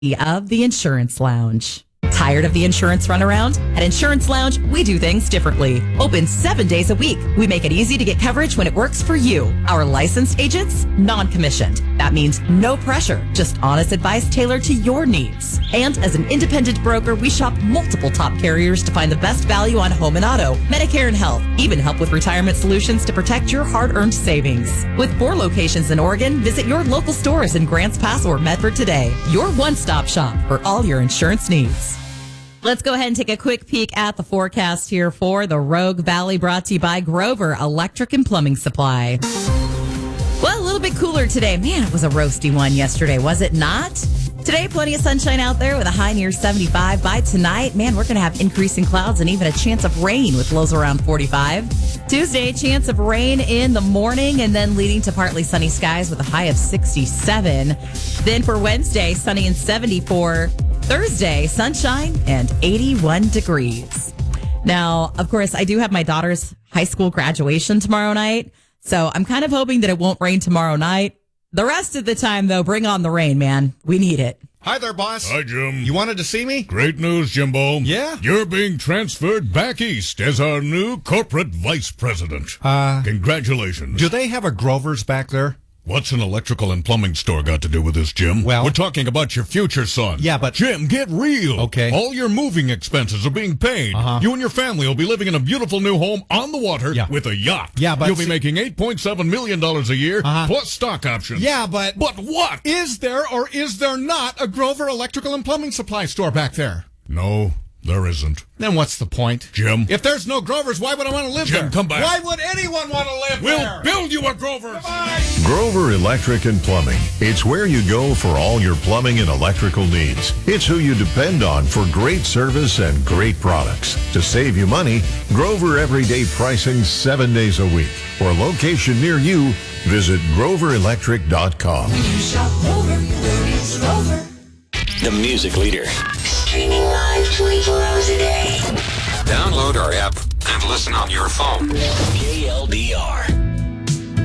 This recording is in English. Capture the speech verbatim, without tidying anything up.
of the Insurance Lounge. Tired of the insurance runaround? At Insurance Lounge, we do things differently. Open seven days a week. We make it easy to get coverage when it works for you. Our licensed agents, non-commissioned. That means no pressure, just honest advice tailored to your needs. And as an independent broker, we shop multiple top carriers to find the best value on home and auto, Medicare and health, even help with retirement solutions to protect your hard-earned savings. With four locations in Oregon, visit your local stores in Grants Pass or Medford today. Your one-stop shop for all your insurance needs. Let's go ahead and take a quick peek at the forecast here for the Rogue Valley, brought to you by Grover Electric and Plumbing Supply. Well, a little bit cooler today. Man, it was a roasty one yesterday, was it not? Today, plenty of sunshine out there with a high near seventy-five. By tonight, man, we're going to have increasing clouds and even a chance of rain with lows around forty-five. Tuesday, chance of rain in the morning and then leading to partly sunny skies with a high of sixty-seven. Then for Wednesday, sunny and seventy-four. Thursday, sunshine and eighty-one degrees. Now, of course, I do have my daughter's high school graduation tomorrow night, so I'm kind of hoping that it won't rain tomorrow night. The rest of the time, though, bring on the rain, man. We need it. Hi there, boss. Hi, Jim. You wanted to see me? Great news, Jimbo. Yeah? You're being transferred back east as our new corporate vice president. Uh, Congratulations. Do they have a Grover's back there? What's an electrical and plumbing store got to do with this, Jim? Well, we're talking about your future son. Yeah, but... Jim, get real. Okay. All your moving expenses are being paid. Uh-huh. You and your family will be living in a beautiful new home on the water yeah. with a yacht. Yeah, but... You'll be see- making eight point seven million dollars a year, uh-huh. plus stock options. Yeah, but... But what? Is there or is there not a Grover Electrical and Plumbing Supply store back there? No, there isn't. Then what's the point? Jim. If there's no Grovers, why would I want to live Jim, there? come back. Why would anyone want to live We'll there? We'll build you a Grover. Goodbye. Grover Electric and Plumbing. It's where you go for all your plumbing and electrical needs. It's who you depend on for great service and great products. To save you money, Grover Everyday Pricing seven days a week. For a location near you, visit grover electric dot com. You shop Grover, it's Grover. The music leader. Streaming live twenty-four hours a day. Download our app and listen on your phone. K L D R.